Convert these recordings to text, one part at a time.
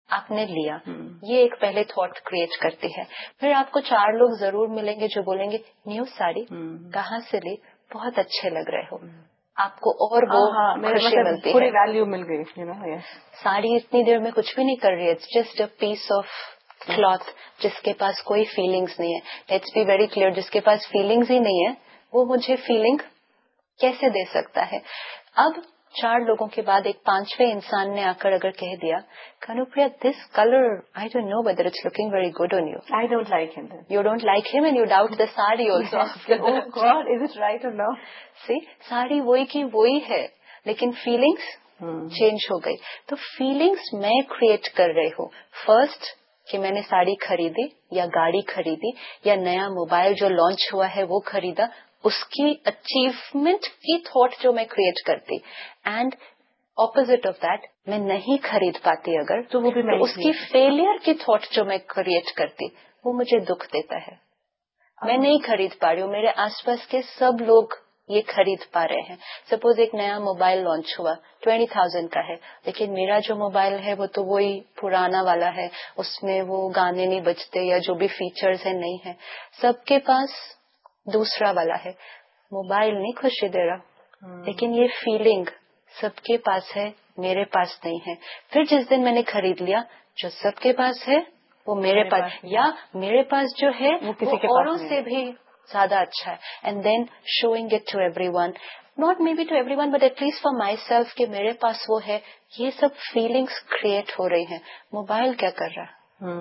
आपने लिया, ये एक पहले थॉट क्रिएट करती है। फिर आपको 4 लोग जरूर मिलेंगे जो बोलेंगे न्यू साड़ी कहाँ से ली, बहुत अच्छे लग रहे हो, आपको और वो खुशी मिलती है, पूरी वैल्यू मिल गई। साड़ी इतनी देर में कुछ भी नहीं कर रही है, it's just a piece of cloth जिसके पास कोई फीलिंग्स नहीं है। लेट्स बी वेरी क्लियर, जिसके पास फीलिंग्स ही नहीं है वो मुझे फीलिंग कैसे दे सकता है। अब 4 लोगों के बाद एक 5वें इंसान ने आकर अगर कह दिया, Kanupriya this colour I don't know whether it's looking very good on you, I don't like him, you don't like him and you doubt the sari also, oh God is it right और नॉट। सी साड़ी वही की वही है लेकिन feelings change हो गई। तो feelings मैं क्रिएट कर रही हूँ। फर्स्ट कि मैंने साड़ी खरीदी या गाड़ी खरीदी या नया मोबाइल जो लॉन्च हुआ है वो खरीदा, उसकी अचीवमेंट की थॉट जो मैं क्रिएट करती, एंड ऑपोजिट ऑफ दैट मैं नहीं खरीद पाती अगर तो वो भी मैं उसकी फेलियर की थॉट जो मैं क्रिएट करती वो मुझे दुख देता है। मैं नहीं खरीद पा रही हूँ, मेरे आसपास के सब लोग ये खरीद पा रहे हैं। सपोज एक नया मोबाइल लॉन्च हुआ 20,000 का है, लेकिन मेरा जो मोबाइल है वो तो वही पुराना वाला है, उसमें वो गाने नहीं बजते या जो भी फीचर्स है नहीं है। सबके पास दूसरा वाला है, मोबाइल नहीं खुशी दे रहा लेकिन ये फीलिंग सबके पास है, मेरे पास नहीं है। फिर जिस दिन मैंने खरीद लिया, जो सबके पास है वो मेरे पास या मेरे पास जो है वो किसी के औरों से भी ज्यादा अच्छा है, and then showing it to everyone, not may be to everyone but at least for my self कि मेरे पास वो है। ये सब फीलिंग्स क्रिएट हो रही हैं। मोबाइल क्या कर रहा है,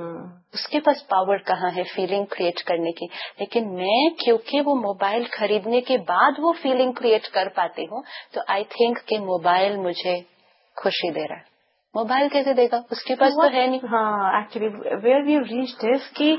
उसके पास पावर कहाँ है फीलिंग क्रिएट करने की। लेकिन मैं क्योंकि वो मोबाइल खरीदने के बाद वो फीलिंग क्रिएट कर पाती हूँ, तो आई थिंक कि मोबाइल मुझे खुशी दे रहा है। मोबाइल कैसे देगा, उसके पास तो है नहीं। हाँ actually where we reached this कि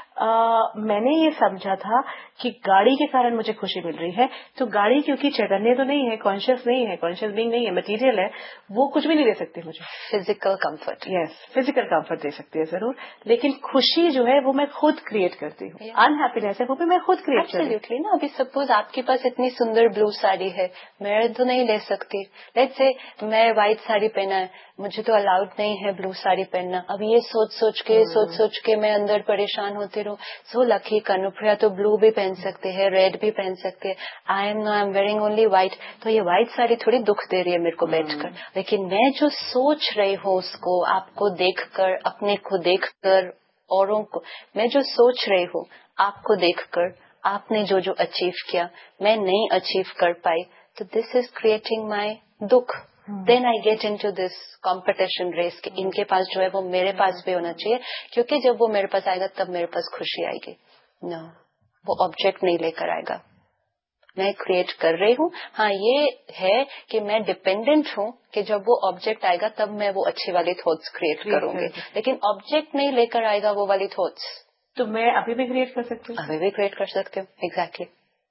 मैंने ये समझा था कि गाड़ी के कारण मुझे खुशी मिल रही है, तो गाड़ी क्योंकि चैतन्य तो नहीं है, कॉन्शियस नहीं है, कॉन्शियस बीइंग नहीं है, मटेरियल है, वो कुछ भी नहीं दे सकती मुझे। Physical comfort, yes physical comfort दे सकती है जरूर, लेकिन खुशी जो है वो मैं खुद क्रिएट करती हूँ। अनहैप्पीनेस है वो भी मैं खुद क्रिएट करती हूँ। एब्सोल्युटली ना। अभी सपोज आपके पास इतनी सुंदर ब्लू साड़ी है, मैं तो नहीं ले सकती। लेट्स से मैं व्हाइट साड़ी पहना है, मुझे तो अलाउड नहीं है ब्लू साड़ी पहनना। अब ये सोच के मैं अंदर परेशान होती रहूं। सो लकी, कानुप्रिया तो ब्लू भी पहन सकते हैं, रेड भी पहन सकते हैं, I am wearing only white, तो ये व्हाइट साड़ी थोड़ी दुख दे रही है मेरे को बैठकर। लेकिन मैं जो सोच रही हूँ उसको, आपको देखकर, अपने को देखकर, औरों को, मैं जो सोच रही हूँ आपको देखकर, आपने जो जो अचीव किया मैं नहीं अचीव कर पाई, तो दिस इज क्रिएटिंग माई दुख। Then I get into this competition race कि इनके पास जो है वो मेरे पास भी होना चाहिए, क्योंकि जब वो मेरे पास आएगा तब मेरे पास खुशी आएगी। नो, वो ऑब्जेक्ट नहीं लेकर आएगा, मैं क्रिएट कर रही हूँ। हाँ ये है कि मैं डिपेंडेंट हूँ कि जब वो ऑब्जेक्ट आएगा तब मैं वो अच्छी वाली थॉट्स क्रिएट करूंगी, लेकिन ऑब्जेक्ट नहीं लेकर आएगा वो वाली थॉट्स, तो मैं अभी भी क्रिएट कर सकती हूँ। अभी भी क्रिएट कर सकते हो। Exactly.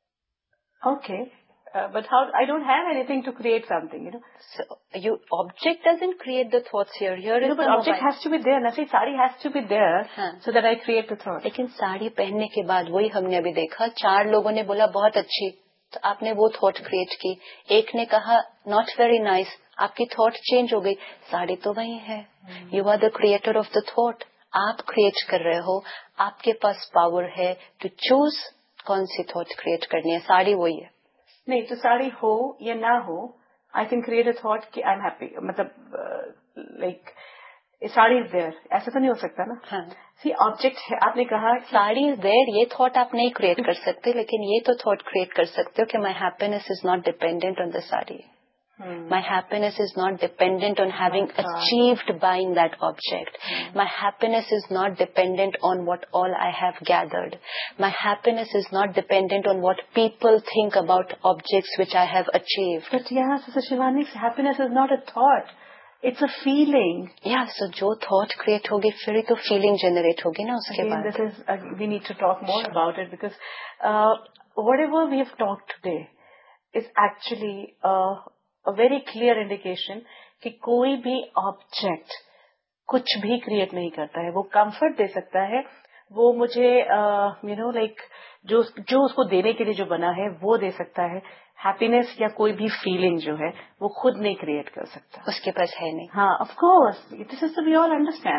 Okay but how I don't have anything to create something, you know. So you object doesn't create the thoughts here. Here is but the object has to be there. Nothing, sari has to be there so that I create the thought. लेकिन साड़ी पहनने के बाद वही हमने अभी देखा, 4 लोगों ने बोला बहुत अच्छी, तो आपने वो थॉट क्रिएट की। एक ने कहा नॉट वेरी नाइस, आपकी थॉट चेंज हो गई। साड़ी तो वही है। You are the creator of the thought, आप क्रिएट कर रहे हो, आपके पास पावर है टू चूज कौन सी थॉट क्रिएट करनी है। साड़ी वही है। नहीं तो साड़ी हो या ना हो, I can create a thought कि आई एम हैप्पी, मतलब लाइक साड़ी इज देयर, ऐसा तो नहीं हो सकता ना। हाँ, सी ऑब्जेक्ट है, आपने कहा साड़ी इज देयर, ये थॉट आप नहीं क्रिएट कर सकते, लेकिन ये तो थॉट क्रिएट कर सकते हो कि my happiness is not dependent on the sari. My happiness is not dependent on having achieved buying that object. My happiness is not dependent on what all I have gathered. My happiness is not dependent on what people think about objects which I have achieved. But yeah, Sister Shivani, happiness is not a thought. It's a feeling. Yeah, so जो thought create होगी फिर ही तो feeling generate होगी ना उसके बाद. Again, this is, we need to talk more about it because whatever we have talked today is actually a very clear indication कि कोई भी ऑब्जेक्ट कुछ भी क्रिएट नहीं करता है। वो कंफर्ट दे सकता है, वो मुझे यू नो लाइक जो उसको देने के लिए जो बना है वो दे सकता है। हैप्पीनेस या कोई भी फीलिंग जो है वो खुद नहीं क्रिएट कर सकता, उसके पास है नहीं। हाँ of course, this is to be all understand.